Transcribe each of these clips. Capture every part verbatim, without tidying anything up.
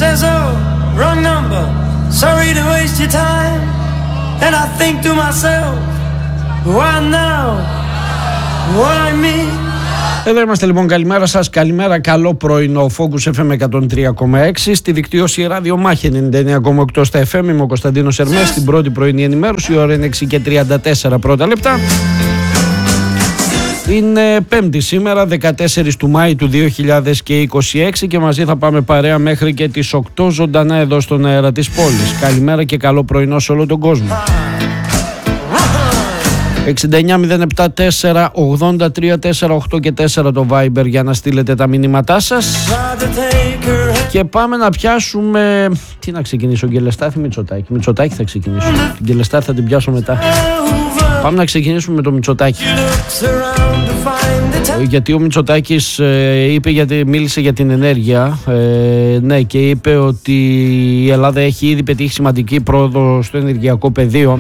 says, oh, wrong number, sorry to waste your time. And I think to myself, why now, why me? Εδώ είμαστε λοιπόν, καλημέρα σας, καλημέρα, καλό πρωινό. Focus εφ εμ εκατόν τρία κόμμα έξι, στη δικτύωση ραδιομάχη ενενήντα εννέα κόμμα οκτώ στα εφ εμ. Είμαι ο Κωνσταντίνος Ερμές, στην πρώτη πρωινή ενημέρωση, η ώρα είναι έξι και τριάντα τέσσερα πρώτα λεπτά. Είναι Πέμπτη σήμερα, δεκατέσσερις του Μάη του δύο χιλιάδες είκοσι έξι, και μαζί θα πάμε παρέα μέχρι και τις οκτώ ζωντανά εδώ στον αέρα της πόλης. Καλημέρα και καλό πρωινό σε όλο τον κόσμο. εξήντα εννιά μηδέν επτά τέσσερα ογδόντα τρία σαράντα οκτώ και τέσσερα το Viber για να στείλετε τα μηνύματά σας. Και πάμε να πιάσουμε... Τι να ξεκινήσω, Γκελεστάθη Μητσοτάκη? Μητσοτάκη θα ξεκινήσω. Την Γκελεστάθη θα την πιάσω μετά. Πάμε να ξεκινήσουμε με το Μητσοτάκη. Γιατί ο Μητσοτάκης ε, είπε, γιατί μίλησε για την ενέργεια, ε, ναι, και είπε ότι η Ελλάδα έχει ήδη πετύχει σημαντική πρόοδο στο ενεργειακό πεδίο.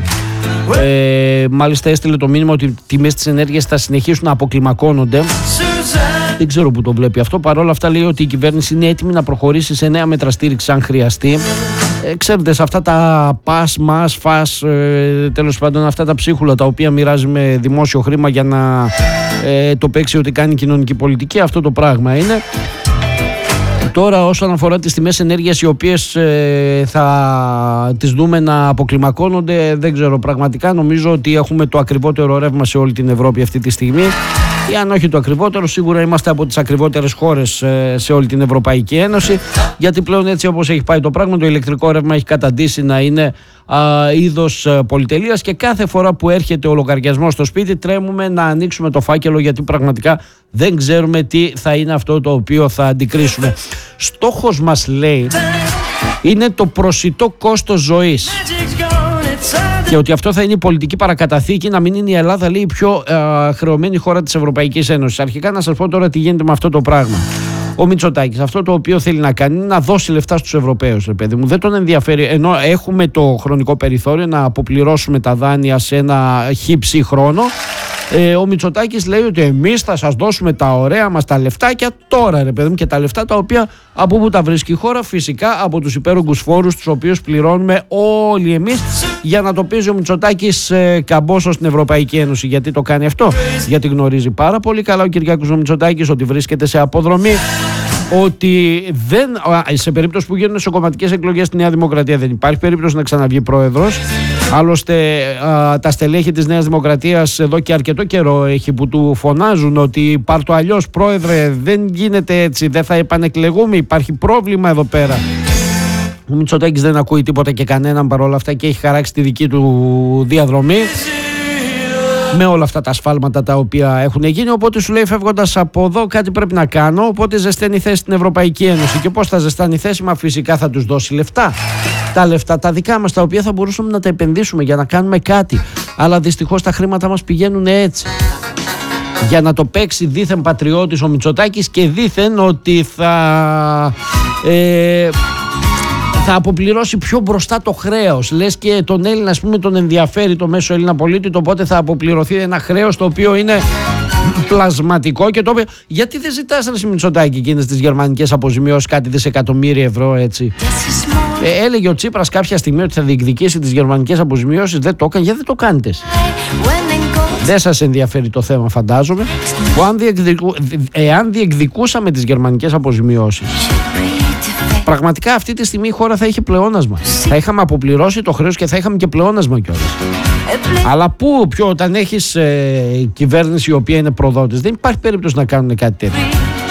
Ε, μάλιστα έστειλε το μήνυμα ότι οι τιμές της ενέργειας θα συνεχίσουν να αποκλιμακώνονται. Δεν ξέρω που το βλέπει αυτό. Παρ' όλα αυτά λέει ότι η κυβέρνηση είναι έτοιμη να προχωρήσει σε νέα μέτρα στήριξη αν χρειαστεί. Ε, ξέρετε, σε αυτά τα πας, μας, φας, ε, τέλος πάντων αυτά τα ψίχουλα τα οποία μοιράζει με δημόσιο χρήμα για να ε, το παίξει ότι κάνει κοινωνική πολιτική, αυτό το πράγμα είναι. Τώρα όσον αφορά τις τιμές ενέργειας, οι οποίες ε, θα τις δούμε να αποκλιμακώνονται, δεν ξέρω πραγματικά. Νομίζω ότι έχουμε το ακριβότερο ρεύμα σε όλη την Ευρώπη αυτή τη στιγμή, ή αν όχι το ακριβότερο, σίγουρα είμαστε από τις ακριβότερες χώρες ε, σε όλη την Ευρωπαϊκή Ένωση, γιατί πλέον έτσι όπως έχει πάει το πράγμα, το ηλεκτρικό ρεύμα έχει καταντήσει να είναι α, είδος ε, πολυτελείας, και κάθε φορά που έρχεται ο λογαριασμός στο σπίτι τρέμουμε να ανοίξουμε το φάκελο, γιατί πραγματικά δεν ξέρουμε τι θα είναι αυτό το οποίο θα αντικρίσουμε. Στόχος μας, λέει, είναι το προσιτό κόστος ζωής, και ότι αυτό θα είναι η πολιτική παρακαταθήκη, να μην είναι η Ελλάδα, λέει, η πιο ε, χρεωμένη χώρα της Ευρωπαϊκής Ένωσης. Αρχικά να σας πω τώρα τι γίνεται με αυτό το πράγμα. Ο Μητσοτάκης αυτό το οποίο θέλει να κάνει είναι να δώσει λεφτά στους Ευρωπαίους, ρε παιδί μου. Δεν τον ενδιαφέρει, ενώ έχουμε το χρονικό περιθώριο να αποπληρώσουμε τα δάνεια σε ένα χύψη χρόνο. Ε, ο Μητσοτάκης λέει ότι εμείς θα σας δώσουμε τα ωραία μας τα λεφτάκια τώρα, ρε παιδί μου, και τα λεφτά τα οποία από πού τα βρίσκει η χώρα? Φυσικά από τους υπέρογκους φόρους, τους οποίους πληρώνουμε όλοι εμείς, για να το παίζει ο Μητσοτάκης ε, καμπόσο στην Ευρωπαϊκή Ένωση. Γιατί το κάνει αυτό? Γιατί γνωρίζει πάρα πολύ καλά ο Κυριάκος ο Μητσοτάκης ότι βρίσκεται σε αποδρομή, ότι δεν, σε περίπτωση που γίνουν εσωκομματικές εκλογές στη Νέα Δημοκρατία δεν υπάρχει περίπτωση να ξαναβγεί πρόεδρος. Άλλωστε α, τα στελέχη της Νέας Δημοκρατίας εδώ και αρκετό καιρό έχει που του φωνάζουν ότι πάρ' το αλλιώς, πρόεδρε, δεν γίνεται έτσι, δεν θα επανεκλεγούμε, υπάρχει πρόβλημα εδώ πέρα. Ο Μητσοτάκης δεν ακούει τίποτα και κανέναν παρόλα αυτά, και έχει χαράξει τη δική του διαδρομή με όλα αυτά τα ασφάλματα τα οποία έχουν γίνει. Οπότε σου λέει, φεύγοντας από εδώ κάτι πρέπει να κάνω, οπότε ζεσταίνει θέση στην Ευρωπαϊκή Ένωση. Και πώς θα ζεστάνει θέση? Μα φυσικά θα τους δώσει λεφτά. Τα λεφτά τα δικά μας, τα οποία θα μπορούσαμε να τα επενδύσουμε για να κάνουμε κάτι, αλλά δυστυχώς τα χρήματα μας πηγαίνουν έτσι, για να το παίξει δήθεν πατριώτης ο Μητσοτάκης, και δήθεν ότι θα ε, θα αποπληρώσει πιο μπροστά το χρέος. Λες και τον Έλληνα, ας πούμε, τον ενδιαφέρει το μέσο Έλληνα πολίτη, οπότε θα αποπληρωθεί ένα χρέος το οποίο είναι πλασματικό, και το οποίο... Γιατί δεν ζητάς, ρε Μητσοτάκη, εκείνες τις γερμανικές αποζημιώσεις, κάτι δισεκατομμύρια ευρώ, έτσι? Ε, έλεγε ο Τσίπρας κάποια στιγμή ότι θα διεκδικήσει τις γερμανικές αποζημιώσεις, δεν το έκανε. Γιατί δεν το κάνετε εσείς? Δεν σας ενδιαφέρει το θέμα, φαντάζομαι. Που αν διεκδικου... Εάν διεκδικούσαμε τις γερμανικές αποζημιώσεις, πραγματικά αυτή τη στιγμή η χώρα θα είχε πλεόνασμα. Θα είχαμε αποπληρώσει το χρέος και θα είχαμε και πλεόνασμα κιόλας. Αλλά πού, ποιο, όταν έχεις ε, κυβέρνηση η οποία είναι προδότης, δεν υπάρχει περίπτωση να κάνουν κάτι τέτοιο.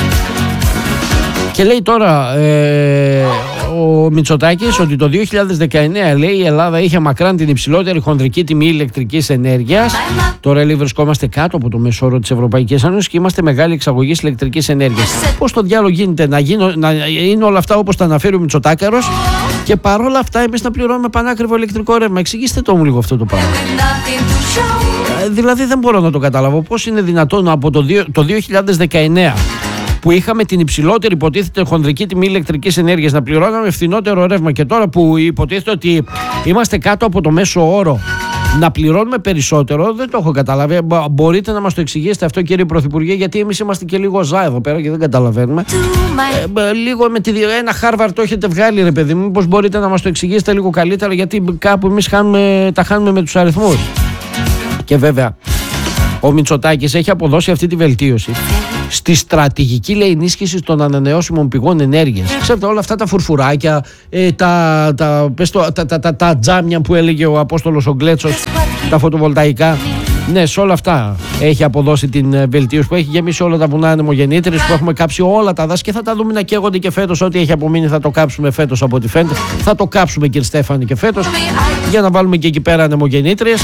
Και λέει τώρα ε, ο Μητσοτάκης ότι το δύο χιλιάδες δεκαεννέα, λέει, η Ελλάδα είχε μακράν την υψηλότερη χονδρική τιμή ηλεκτρικής ενέργειας. Τώρα, λέει, βρισκόμαστε κάτω από το μέσο όρο της Ευρωπαϊκής Ένωσης και είμαστε μεγάλη εξαγωγή ηλεκτρικής ενέργειας. Πώς το διάλογο γίνεται να, γίνω, να είναι όλα αυτά όπως τα αναφέρει ο Μητσοτάκαρος, και παρόλα αυτά εμείς να πληρώνουμε πανάκριβο ηλεκτρικό ρεύμα? Εξηγήστε το μου λίγο αυτό το πράγμα. Ε, δηλαδή δεν μπορώ να το καταλάβω. Πώς είναι δυνατόν από το, το δύο χιλιάδες δεκαεννέα, που είχαμε την υψηλότερη υποτίθεται χονδρική τιμή ηλεκτρικής ενέργειας, να πληρώναμε φθηνότερο ρεύμα, και τώρα που υποτίθεται ότι είμαστε κάτω από το μέσο όρο, να πληρώνουμε περισσότερο, δεν το έχω καταλάβει. Μπορείτε να μας το εξηγήσετε αυτό, κύριε Πρωθυπουργέ, γιατί εμείς είμαστε και λίγο ζά εδώ πέρα και δεν καταλαβαίνουμε. Ε, λίγο με τη, ένα Χάρβαρντ το έχετε βγάλει, ρε παιδί μου. Μήπως μπορείτε να μας το εξηγήσετε λίγο καλύτερα, γιατί κάπου εμείς χάνουμε, τα χάνουμε με τους αριθμούς. Και βέβαια, ο Μητσοτάκης έχει αποδώσει αυτή τη βελτίωση στη στρατηγική, λέει, ενίσχυση των ανανεώσιμων πηγών ενέργειας. Ξέρετε, όλα αυτά τα φουρφουράκια, ε, τα, τα, πες το, τα, τα, τα, τα τζάμια που έλεγε ο Απόστολος ο Γκλέτσος, τα φωτοβολταϊκά. Ναι, σε όλα αυτά έχει αποδώσει την βελτίωση που έχει γεμίσει όλα τα βουνά ανεμογεννήτριες, που έχουμε κάψει όλα τα δάση και θα τα δούμε να καίγονται και φέτος. Ό,τι έχει απομείνει θα το κάψουμε φέτος, από ό,τι φαίνεται. Θα το κάψουμε, κύριε Στέφανη, και φέτος, για να βάλουμε και εκεί πέρα ανεμογεννήτριες.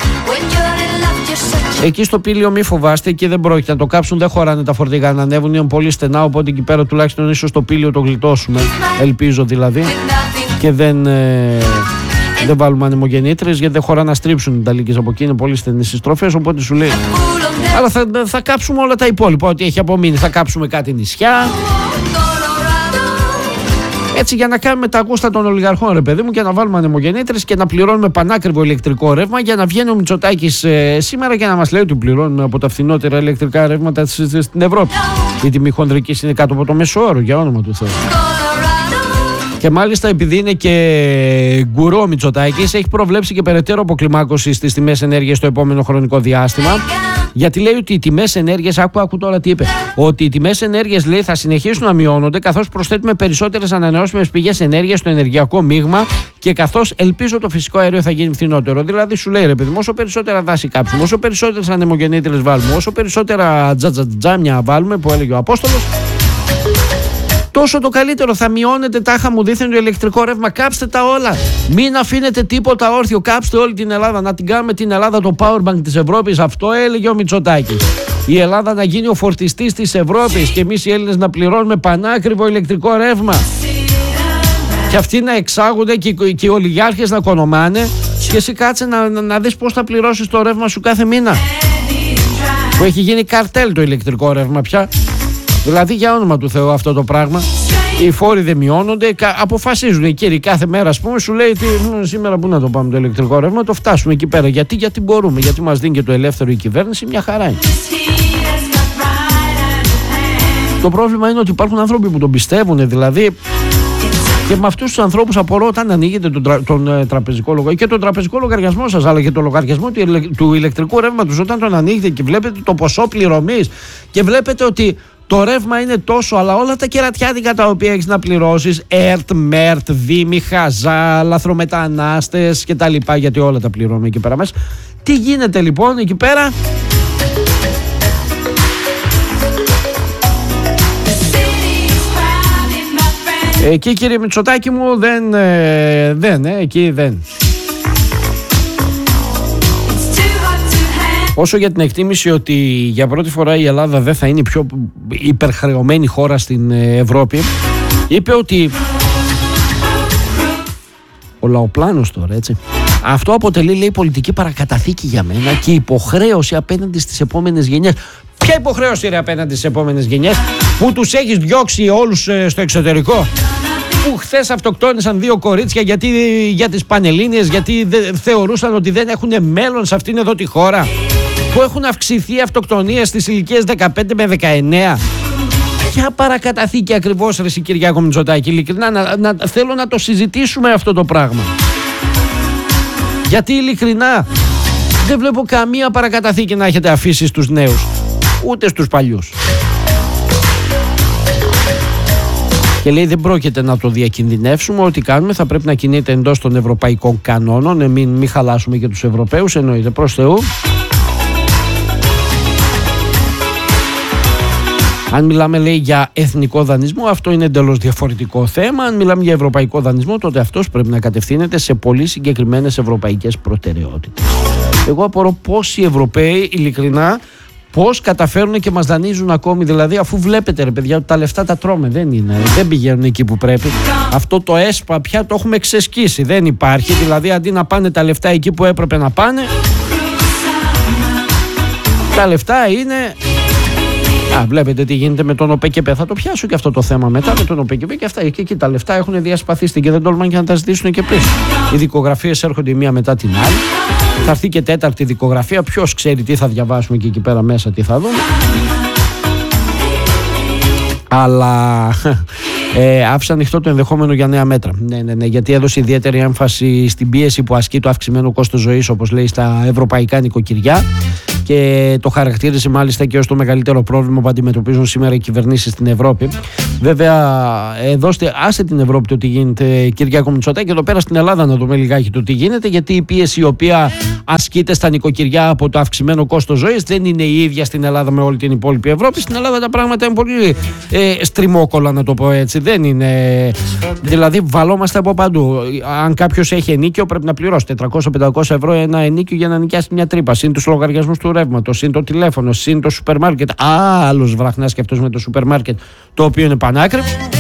Εκεί στο Πήλιο μη φοβάστε, εκεί δεν πρόκειται να το κάψουν, δεν χωράνε τα φορτηγά να ανέβουν, είναι πολύ στενά, οπότε εκεί πέρα τουλάχιστον ίσως στο Πήλιο το γλιτώσουμε, ελπίζω δηλαδή, και δεν, ε, δεν βάλουμε ανεμογεννήτρες, γιατί δεν χωρά να στρίψουν οι ταλίκες από εκεί, είναι πολύ στενές στις στροφές, οπότε σου λέει. Αλλά θα, θα κάψουμε όλα τα υπόλοιπα, ό,τι έχει απομείνει, θα κάψουμε κάτι νησιά. Έτσι, για να κάνουμε τα γούστα των ολιγαρχών, ρε παιδί μου, και να βάλουμε ανεμογεννήτρες και να πληρώνουμε πανάκριβο ηλεκτρικό ρεύμα, για να βγαίνει ο Μητσοτάκης ε, σήμερα και να μας λέει ότι πληρώνουμε από τα φθηνότερα ηλεκτρικά ρεύματα στην Ευρώπη. Η τιμή χονδρικής είναι κάτω από το μέσο όρο, για όνομα του Θεού. Και μάλιστα, επειδή είναι και γκουρό ο Μητσοτάκης, έχει προβλέψει και περαιτέρω αποκλιμάκωση στις τιμές ενέργειας στο επόμενο χρονικό διάστημα. Γιατί λέει ότι οι τιμές ενέργειας, άκου, άκου τώρα τι είπε, ότι οι τιμές ενέργειας, λέει, θα συνεχίσουν να μειώνονται καθώς προσθέτουμε περισσότερες ανανεώσιμες πηγές ενέργειας στο ενεργειακό μείγμα και καθώς ελπίζω το φυσικό αέριο θα γίνει φθηνότερο. Δηλαδή, σου λέει, ρε παιδί μου, όσο περισσότερα δάση κάψουμε, όσο περισσότερες ανεμογεννήτρες βάλουμε, όσο περισσότερα τζατζατζάμια βάλουμε, που έλεγε ο Απόστολος, τόσο το καλύτερο. Θα μειώνετε τάχα μου δίθεν το ηλεκτρικό ρεύμα. Κάψτε τα όλα. Μην αφήνετε τίποτα όρθιο. Κάψτε όλη την Ελλάδα. Να την κάνουμε την Ελλάδα το powerbank της Ευρώπης. Αυτό έλεγε ο Μητσοτάκης. Η Ελλάδα να γίνει ο φορτιστής της Ευρώπης και εμείς οι Έλληνες να πληρώνουμε πανάκριβο ηλεκτρικό ρεύμα. Και αυτοί να εξάγονται και, και οι ολιγάρχες να κονομάνε. Και εσύ κάτσε να, να, να δεις πώς θα πληρώσεις το ρεύμα σου κάθε μήνα. Που έχει γίνει καρτέλ το ηλεκτρικό ρεύμα πια. Δηλαδή, για όνομα του Θεού, αυτό το πράγμα. Οι φόροι δεν μειώνονται, αποφασίζουν οι κύριοι κάθε μέρα, ας πούμε, σου λέει τι, σήμερα πού να το πάμε το ηλεκτρικό ρεύμα, το φτάσουμε εκεί πέρα. Γιατί, γιατί μπορούμε, γιατί μας δίνει και το ελεύθερο η κυβέρνηση, μια χαρά είναι. Το πρόβλημα είναι ότι υπάρχουν άνθρωποι που τον πιστεύουν, δηλαδή. Και με αυτούς τους ανθρώπους απορώ, όταν ανοίγετε τον, τρα, τον ε, τραπεζικό λογαριασμό και τον τραπεζικό λογαριασμό σας, αλλά και τον λογαριασμό του, του ηλεκτρικού ρεύματος, όταν τον ανοίγετε και βλέπετε το ποσό πληρωμής και βλέπετε ότι το ρεύμα είναι τόσο, αλλά όλα τα κερατιάτικα τα οποία έχεις να πληρώσεις, ΕΡΤ, ΜΕΡΤ, Δήμοι, Χαζά, λαθρομετανάστες και τα λοιπά, γιατί όλα τα πληρώνουμε εκεί πέρα μέσα. Τι γίνεται λοιπόν εκεί πέρα? Εκεί, κύριε Μητσοτάκη μου, δεν, ε, δεν, ε, εκεί δεν. Όσο για την εκτίμηση ότι για πρώτη φορά η Ελλάδα δεν θα είναι η πιο υπερχρεωμένη χώρα στην Ευρώπη, είπε ότι ο λαοπλάνος τώρα, έτσι, αυτό αποτελεί, λέει, πολιτική παρακαταθήκη για μένα και υποχρέωση απέναντι στις επόμενες γενιές. Ποια υποχρέωση, ρε, απέναντι στις επόμενες γενιές, που τους έχεις διώξει όλους ε, στο εξωτερικό, που χθες αυτοκτόνησαν δύο κορίτσια γιατί, για τις Πανελλήνιες, γιατί δε, θεωρούσαν ότι δεν έχουν μέλλον σε αυτήν εδώ τη χώρα, που έχουν αυξηθεί αυτοκτονίες στις ηλικίες δεκαπέντε με δεκαεννέα. Ποια παρακαταθήκη ακριβώς, ρε Κυριάκο Μητσοτάκη? Ειλικρινά να, να, θέλω να το συζητήσουμε αυτό το πράγμα, γιατί ειλικρινά δεν βλέπω καμία παρακαταθήκη να έχετε αφήσει στους νέους, ούτε στους παλιούς. Και λέει δεν πρόκειται να το διακινδυνεύσουμε, ό,τι κάνουμε θα πρέπει να κινείται εντός των ευρωπαϊκών κανόνων, μην, μην χαλάσουμε και τους Ευρωπαίους, εννοείται, προς Θεού. Αν μιλάμε, λέει, για εθνικό δανεισμό, αυτό είναι εντελώς διαφορετικό θέμα. Αν μιλάμε για ευρωπαϊκό δανεισμό, τότε αυτός πρέπει να κατευθύνεται σε πολύ συγκεκριμένες ευρωπαϊκές προτεραιότητες. Εγώ απορώ πώς οι Ευρωπαίοι, ειλικρινά, πώς καταφέρουν και μας δανείζουν ακόμη, δηλαδή, αφού βλέπετε, ρε παιδιά, ότι τα λεφτά τα τρώμε, δεν είναι, δεν πηγαίνουν εκεί που πρέπει. Αυτό το ΕΣΠΑ πια το έχουμε ξεσκίσει, δεν υπάρχει, δηλαδή αντί να πάνε τα λεφτά εκεί που έπρεπε να πάνε, τα λεφτά είναι... Α, βλέπετε τι γίνεται με τον ΟΠΕΚΕΠΕ. Θα το πιάσω και αυτό το θέμα μετά με τον ΟΠΕΚΕΠΕ και αυτά. Και εκεί τα λεφτά έχουν διασπαθιστεί και δεν τολμάνε και να τα ζητήσουν και πίσω. Οι δικογραφίες έρχονται η μία μετά την άλλη. Θα έρθει και τέταρτη δικογραφία. Ποιος ξέρει τι θα διαβάσουμε και εκεί πέρα μέσα, τι θα δούμε. Αλλά ε, άφησε ανοιχτό το ενδεχόμενο για νέα μέτρα. Ναι, ναι, ναι, γιατί έδωσε ιδιαίτερη έμφαση στην πίεση που ασκεί το αυξημένο κόστος ζωής, όπως λέει, στα ευρωπαϊκά νοικοκυριά. Και το χαρακτήρισε μάλιστα και ως το μεγαλύτερο πρόβλημα που αντιμετωπίζουν σήμερα οι κυβερνήσεις στην Ευρώπη. Βέβαια, ε, δώστε, άσε την Ευρώπη το τι γίνεται, Κυριάκο Μητσοτάκη, και εδώ πέρα στην Ελλάδα να δούμε λιγάκι το τι γίνεται, γιατί η πίεση η οποία ασκείται στα νοικοκυριά από το αυξημένο κόστος ζωής δεν είναι η ίδια στην Ελλάδα με όλη την υπόλοιπη Ευρώπη. Στην Ελλάδα τα πράγματα είναι πολύ ε, στριμόκολα, να το πω έτσι. Δεν είναι. Δηλαδή, βαλόμαστε από παντού. Αν κάποιος έχει ενίκιο, πρέπει να πληρώσει τετρακόσια με πεντακόσια ευρώ ένα ενίκιο για να νοικιάσει μια τρύπα. Συν τους λογαριασμούς του ρεύματος, συν το τηλέφωνο, συν το σούπερ μάρκετ. Α, άλλος βραχνάς και αυτός με το σούπερ μάρκετ, το οποίο είναι πανάκριβο.